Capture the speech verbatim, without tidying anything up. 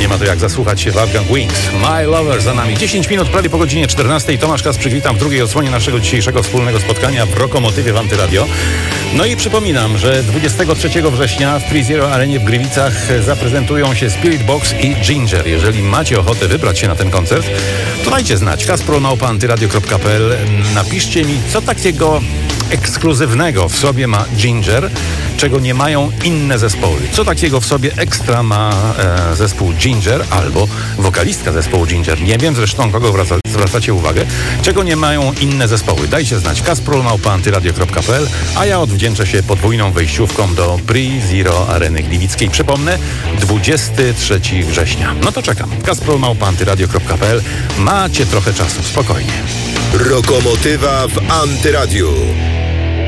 nie ma to jak zasłuchać się w Afghan Wings. My Lover za nami. dziesięć minut prawie po godzinie czternastej. Tomasz Kasprzyk, witam w drugiej odsłonie naszego dzisiejszego wspólnego spotkania w Rokomotywie w Antyradio. No i przypominam, że dwudziestego trzeciego września w Pre Zero Arenie w Gliwicach zaprezentują się Spirit Box i Ginger. Jeżeli macie ochotę wybrać się na ten koncert, to dajcie znać. kasprol małpa antyradio kropka pe el. Napiszcie mi, co takiego ekskluzywnego w sobie ma Ginger, czego nie mają inne zespoły. Co takiego w sobie ekstra ma e, zespół Ginger albo wokalistka zespołu Ginger. Nie wiem zresztą, kogo wraca, zwracacie uwagę, czego nie mają inne zespoły. Dajcie znać. kasprol małpa antyradio kropka pe el, a ja odwdzięczę się podwójną wejściówką do Pre Zero Areny Gliwickiej. Przypomnę, dwudziestego trzeciego września. No to czekam. kasprol małpa antyradio kropka pe el. Macie trochę czasu, spokojnie. Rokomotywa w Antyradiu.